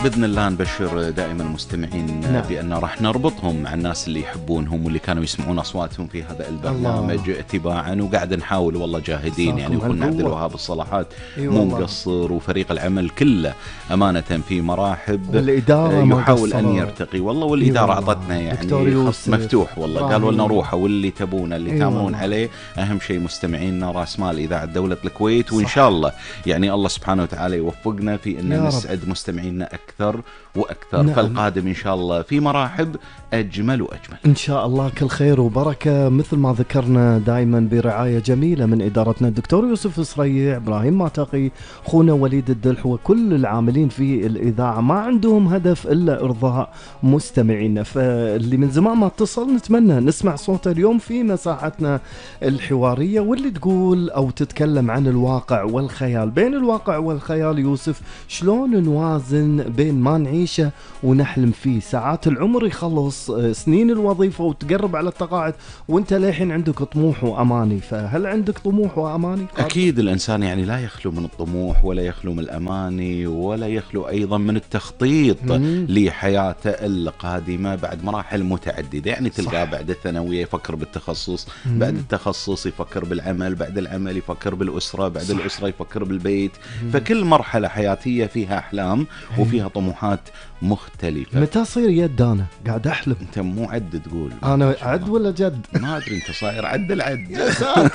بإذن الله نبشر دائما المستمعين بأن راح نربطهم مع الناس اللي يحبونهم واللي كانوا يسمعون أصواتهم في هذا البرنامج اتباعا، وقاعد نحاول والله جاهدين يعني. وكنا عبد الوهاب الصلاحات مو مقصر، وفريق العمل كله أمانة في مراحب، الإدارة يحاول أن يرتقي والله. والإدارة أعطتنا يعني خط مفتوح والله، قالوا لنا روحوا واللي تبونه اللي تامرون عليه. أهم شيء مستمعينا رأس مال إذاعة دولة الكويت، وإن شاء الله يعني الله سبحانه وتعالى يوفقنا في أن نسعد مستمعينا أكثر وأكثر. فالقادم إن شاء الله في مراحب أجمل وأجمل إن شاء الله. كل خير وبركة مثل ما ذكرنا دائما، برعاية جميلة من إدارتنا الدكتور يوسف السريع، إبراهيم ماتقي، خونا وليد الدلح، وكل العاملين في الإذاعة ما عندهم هدف إلا إرضاء مستمعينا. فاللي من زمان ما اتصل نتمنى نسمع صوته اليوم في مساحتنا الحوارية، واللي تقول أو تتكلم عن الواقع والخيال. بين الواقع والخيال يوسف شلون نوازن بين ما نعيشه ونحلم فيه؟ ساعات العمر يخلص، سنين الوظيفة وتقرب على التقاعد، وانت للحين عندك طموح وأماني. فهل عندك طموح وأماني؟ أكيد الإنسان يعني لا يخلو من الطموح ولا يخلو من الأماني ولا يخلو أيضا من التخطيط لحياته القادمة بعد مراحل متعددة. يعني تلقاه بعد الثانوية يفكر بالتخصص، بعد التخصص يفكر بالعمل، بعد العمل يفكر بالأسرة، بعد الأسرة يفكر بالبيت. فكل مرحلة حياتية فيها أحلام وفيها طموحات مختلفة. متى صير يد أنا قاعد أحلم؟ أنت مو عد تقول أنا عد ولا جد؟ ما أدري، أنت صاير عد العد.